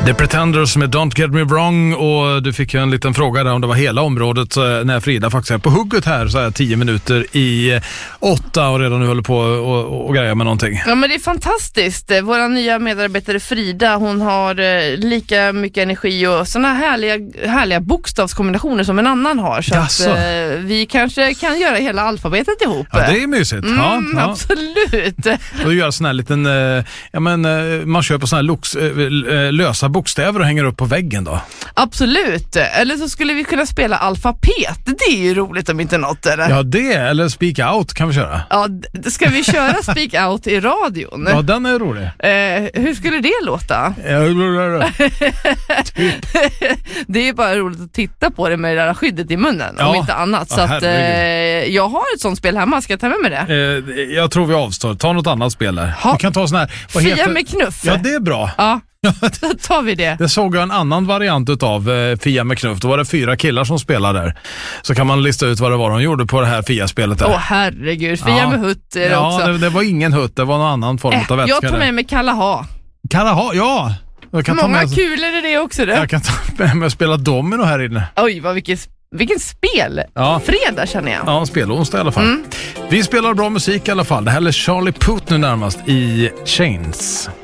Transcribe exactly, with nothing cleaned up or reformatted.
The Pretenders med Don't Get Me Wrong, och du fick ju en liten fråga där om det var hela området när Frida faktiskt är på hugget här så här tio minuter i åtta och redan nu håller på och, och grejer med någonting. Ja, men det är fantastiskt. Våra nya medarbetare Frida, hon har eh, lika mycket energi och såna härliga, härliga bokstavskombinationer som en annan har. Så att, eh, vi kanske kan göra hela alfabetet ihop. Ja, det är mysigt. Mm, ja, ja. Absolut. Och du gör sån här liten, eh, ja men eh, man köper såna här lux, eh, lösa bokstäver och hänger upp på väggen då. Absolut. Eller så skulle vi kunna spela alfabet. Det är ju roligt om inte något, eller? Ja, det, eller speak out kan vi köra. Ja, d- ska vi köra speak out i radion? Ja, den är rolig. Eh, hur skulle det låta? typ. Det är bara roligt att titta på det med det där skyddet i munnen, Ja. om inte annat. Så Ja, att, eh, jag har ett sånt spel hemma, ska jag ta med mig det? Eh, jag tror vi avstår. Ta något annat spel där. Ha. Vi kan ta sån här. Vad Fia heter... med knuff. Ja, det är bra. Ja, då tar vi det. Det såg jag en annan variant utav eh, Fia med knuff. Då var det fyra killar som spelade där. Så kan man lista ut vad det var de gjorde på det här Fia-spelet där. Åh herregud, Fia Ja. med hutt är det Ja, också. det, det var ingen hutt. Det var någon annan form Eh, av vätska. jag tar med mig Kalaha. Kalaha, ja. Jag kan ta Många med, kulor är det också. Det. jag kan ta med mig och spela domino här inne. Oj, vad vilket, vilken spel. Ja. Fredag känner jag. Ja, spelonsdag i alla fall. Mm. Vi spelar bra musik i alla fall. Det här är Charlie Puth nu närmast i Chains.